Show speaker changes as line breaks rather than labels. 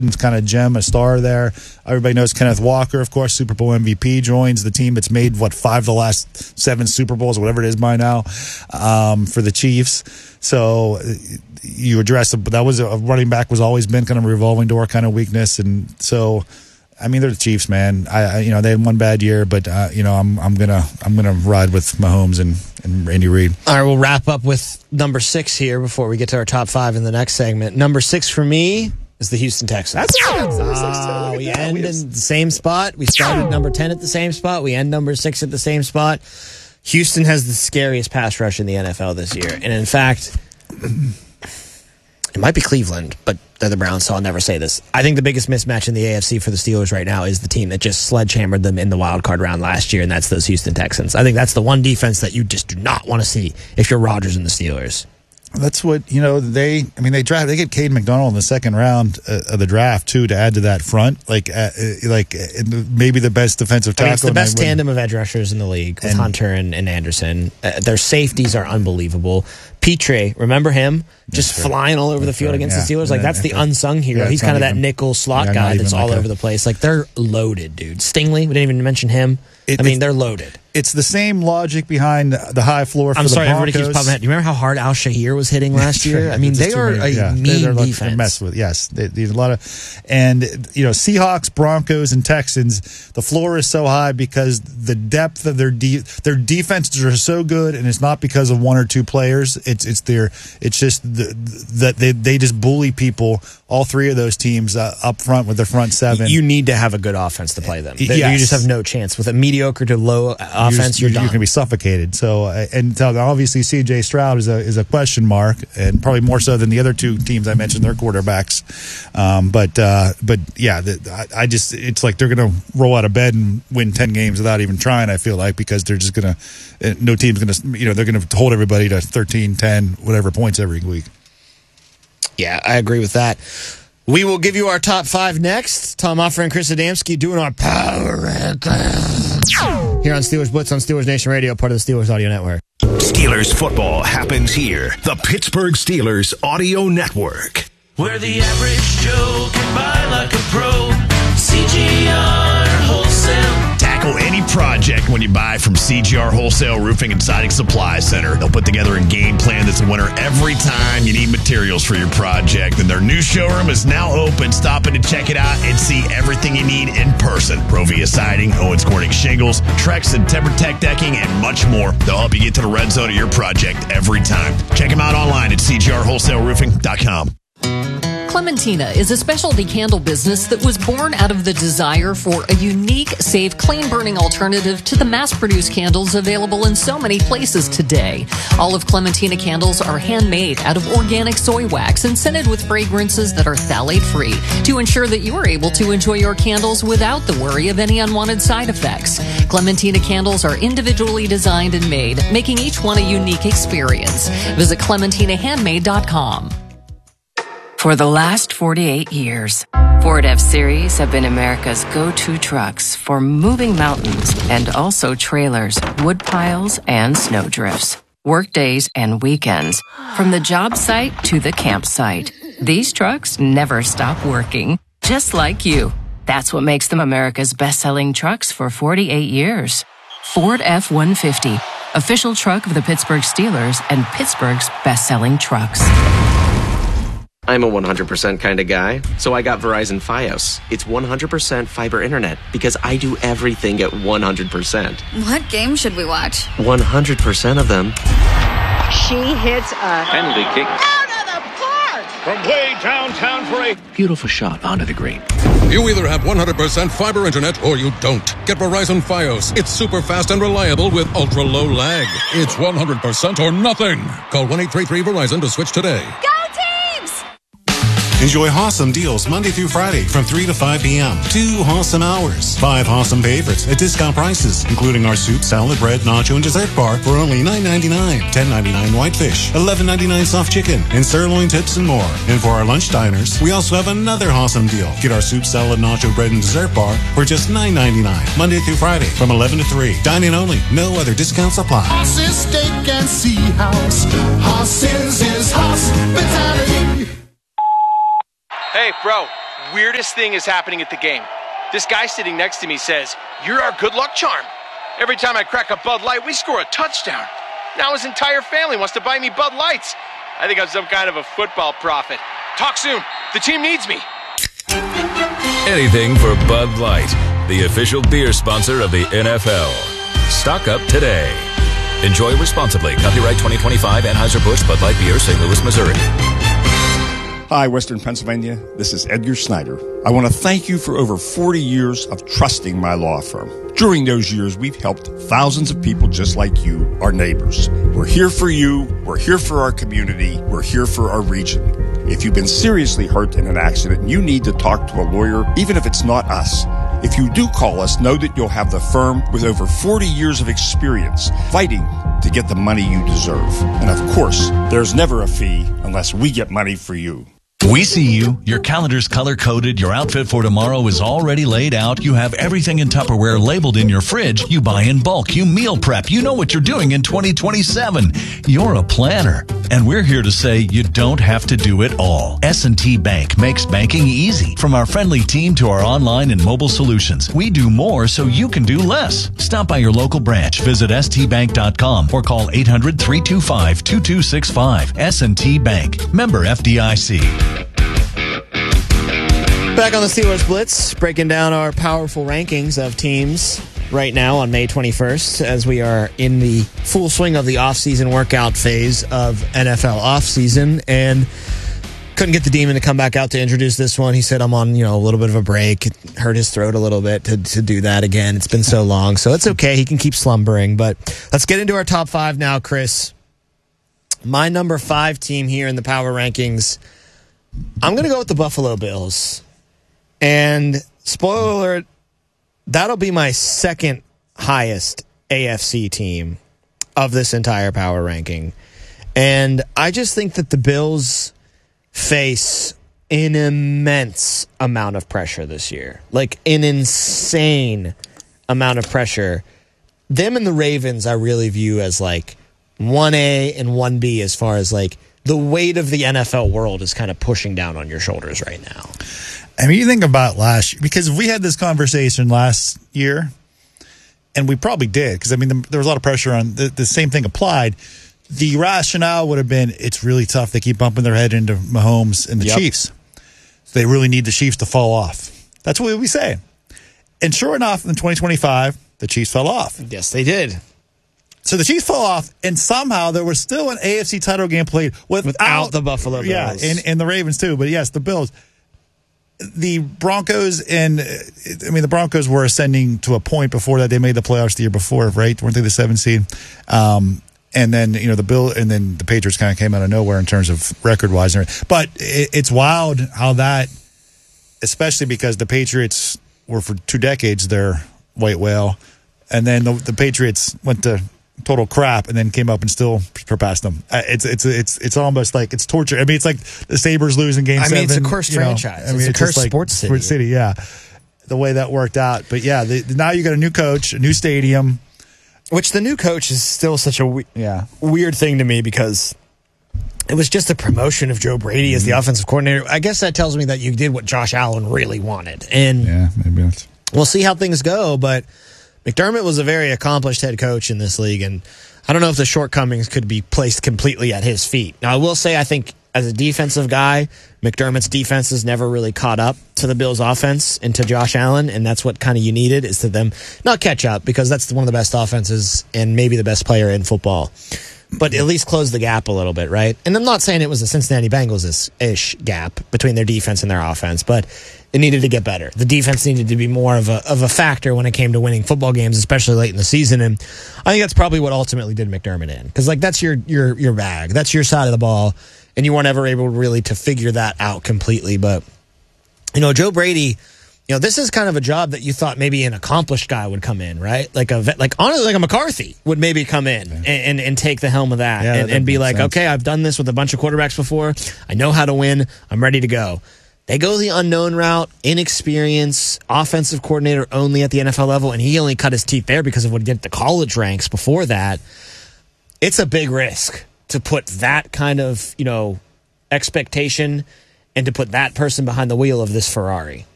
kind of gem, a star there. Everybody knows Kenneth Walker, of course, Super Bowl MVP, joins the team that's made, 5 of the last 7 Super Bowls, or whatever it is by now, for the Chiefs. So you address it, but that was a running back was always been kind of a revolving door kind of weakness. And so, I mean, they're the Chiefs, man. They had one bad year, but I'm gonna ride with Mahomes and Andy Reid.
All right, we'll wrap up with number 6 here before we get to our top 5 in the next segment. Number 6 for me is the Houston Texans. We end in the same spot. We started number 10 at the same spot. We end number 6 at the same spot. Houston has the scariest pass rush in the NFL this year. And in fact, it might be Cleveland, but they're the Browns, so I'll never say this. I think the biggest mismatch in the AFC for the Steelers right now is the team that just sledgehammered them in the wild card round last year, and that's those Houston Texans. I think that's the one defense that you just do not want to see if you're Rodgers and the Steelers.
That's what, they get Cade McDonald in the second round of the draft, too, to add to that front. Maybe the best defensive tackle.
It's the best tandem of edge rushers in the league with Hunter and Anderson. Their safeties are unbelievable. Pitre, remember him? Just flying all over the field against the Steelers. That's the unsung hero. He's kind of that nickel slot guy that's all over the place. They're loaded, dude. Stingley, we didn't even mention him. They're loaded.
It's the same logic behind the high floor for the Broncos.
I'm sorry, everybody keeps popping out. Do you remember how hard Al Shahir was hitting last year? they are a mean defense.
They're mess with. Yes, there's a lot of, and Seahawks, Broncos, and Texans. The floor is so high because the depth of their defenses are so good, and it's not because of one or two players. It's just that they just bully people. All 3 of those teams up front with their front 7.
You need to have a good offense to play them. You just have no chance with a mediocre to low offense. You're done.
You're going to be suffocated. So, obviously C.J. Stroud is a question mark, and probably more so than the other 2 teams I mentioned, their quarterbacks. It's like they're going to roll out of bed and win 10 games without even trying. I feel like, because they're just going to, no team's going to, they're going to hold everybody to 13, 10, whatever points every week.
Yeah, I agree with that. We will give you our top 5 next. Tom Offer and Chris Adamski doing our power rankings here on Steelers Blitz on Steelers Nation Radio, part of the Steelers Audio Network.
Steelers football happens here. The Pittsburgh Steelers Audio Network.
Where the average Joe can buy like a pro. CGR Wholesale.
Tackle any project when you buy from CGR Wholesale Roofing and Siding Supply Center. They'll put together a game plan that's a winner every time you need materials for your project. And their new showroom is now open. Stop in to check it out and see everything you need in person. Provia Siding, Owens Corning Shingles, Trex and TimberTech Decking, and much more. They'll help you get to the red zone of your project every time. Check them out online at cgrwholesaleroofing.com.
Clementina is a specialty candle business that was born out of the desire for a unique, safe, clean-burning alternative to the mass-produced candles available in so many places today. All of Clementina candles are handmade out of organic soy wax and scented with fragrances that are phthalate-free to ensure that you are able to enjoy your candles without the worry of any unwanted side effects. Clementina candles are individually designed and made, making each one a unique experience. Visit ClementinaHandmade.com.
For the last 48 years, Ford F-Series have been America's go-to trucks for moving mountains and also trailers, wood piles, and snow drifts. Work days and weekends, from the job site to the campsite. These trucks never stop working, just like you. That's what makes them America's best-selling trucks for 48 years. Ford F-150, official truck of the Pittsburgh Steelers and Pittsburgh's best-selling trucks.
I'm a 100% kind of guy, so I got Verizon Fios. It's 100% fiber internet because I do everything at 100%.
What game should we watch?
100% of them.
She hits a
penalty kick
out of the park
from way downtown for a beautiful shot onto the green.
You either have 100% fiber internet or you don't. Get Verizon Fios. It's super fast and reliable with ultra low lag. It's 100% or nothing. Call 1-833-VERIZON to switch today.
Go Teams!
Enjoy awesome deals Monday through Friday from 3 to 5 p.m. 2 awesome hours. 5 awesome favorites at discount prices, including our soup, salad, bread, nacho, and dessert bar for only $9.99. $10.99 whitefish, $11.99 soft chicken, and sirloin tips and more. And for our lunch diners, we also have another awesome deal. Get our soup, salad, nacho, bread, and dessert bar for just $9.99. Monday through Friday from 11 to 3. Dine-in only. No other discounts apply.
Hoss's Steak and Sea House. Hoss's is hospitality.
Hey, bro, Weirdest thing is happening at the game. This guy sitting next to me says, "You're our good luck charm. Every time I crack a Bud Light, we score a touchdown." Now his entire family wants to buy me Bud Lights. I think I'm some kind of a football prophet. Talk soon. The team needs me.
Anything for Bud Light, the official beer sponsor of the NFL. Stock up today. Enjoy responsibly. Copyright 2025 Anheuser-Busch Bud Light Beer, St. Louis, Missouri.
Hi, Western Pennsylvania. This is Edgar Snyder. I want to thank you for over 40 years of trusting my law firm. During those years, we've helped thousands of people just like you, our neighbors. We're here for you. We're here for our community. We're here for our region. If you've been seriously hurt in an accident, you need to talk to a lawyer, even if it's not us. If you do call us, know that you'll have the firm with over 40 years of experience fighting to get the money you deserve. And of course, there's never a fee unless we get money for you.
We see you. Your calendar's color-coded. Your outfit for tomorrow is already laid out. You have everything in Tupperware labeled in your fridge. You buy in bulk. You meal prep. You know what you're doing in 2027. You're a planner. And we're here to say you don't have to do it all. S&T Bank makes banking easy. From our friendly team to our online and mobile solutions, we do more so you can do less. Stop by your local branch. Visit stbank.com or call 800-325-2265. S&T Bank. Member FDIC.
Back on the Steelers Blitz, breaking down our powerful rankings of teams right now on May 21st as we are in the full swing of the offseason workout phase of NFL offseason. And couldn't get the Demon to come back out to introduce this one. He said, I'm on, a little bit of a break. It hurt his throat a little bit to do that again. It's been so long. So it's okay. He can keep slumbering. But let's get into our top five now, Chris. My number 5 team here in the power rankings, I'm going to go with the Buffalo Bills. And spoiler alert, that'll be my second highest AFC team of this entire power ranking. And I just think that the Bills face an immense amount of pressure this year. Like an insane amount of pressure. Them and the Ravens I really view as like 1A and 1B as far as like the weight of the NFL world is kind of pushing down on your shoulders right now.
I mean, you think about last year, because we had this conversation last year, and we probably did, because, I mean, there was a lot of pressure on the same thing applied. The rationale would have been it's really tough. They keep bumping their head into Mahomes and the Chiefs. So they really need the Chiefs to fall off. That's what we say. And sure enough, in 2025, the Chiefs fell off.
Yes, they did.
So the Chiefs fell off, and somehow there was still an AFC title game played without
the Buffalo Bills.
Yeah, and the Ravens too. But yes, the Bills. The Broncos the Broncos were ascending to a point before that. They made the playoffs the year before, right? Weren't they the 7th seed? And then, the Patriots kind of came out of nowhere in terms of record-wise. But it's wild how that, especially because the Patriots were for 2 decades their white whale, and then the Patriots went to total crap and then came up and still surpassed them. It's almost like it's torture. I mean, it's like the Sabres losing game 7.
It's a cursed franchise.
I mean,
it's a cursed
like
sports city.
Sports city, yeah. The way that worked out. But yeah, now you got a new coach, a new stadium.
Which the new coach is still such a weird thing to me because it was just a promotion of Joe Brady as the offensive coordinator. I guess that tells me that you did what Josh Allen really wanted. And
yeah, maybe that's...
We'll see how things go, but McDermott was a very accomplished head coach in this league, and I don't know if the shortcomings could be placed completely at his feet. Now, I will say I think as a defensive guy, McDermott's defense has never really caught up to the Bills' offense and to Josh Allen, and that's what kind of you needed is to them not catch up because that's one of the best offenses and maybe the best player in football, but at least close the gap a little bit, right? And I'm not saying it was a Cincinnati Bengals-ish gap between their defense and their offense, but it needed to get better. The defense needed to be more of a factor when it came to winning football games, especially late in the season. And I think that's probably what ultimately did McDermott in. Because that's your bag. That's your side of the ball. And you weren't ever able really to figure that out completely. But, Joe Brady, this is kind of a job that you thought maybe an accomplished guy would come in, right? Honestly, like a McCarthy would maybe come in and take the helm of that and be like, okay, I've done this with a bunch of quarterbacks before. I know how to win. I'm ready to go. They go the unknown route, inexperience, offensive coordinator only at the NFL level, and he only cut his teeth there because of what he did at the college ranks before that. It's a big risk to put that kind of, expectation and to put that person behind the wheel of this Ferrari.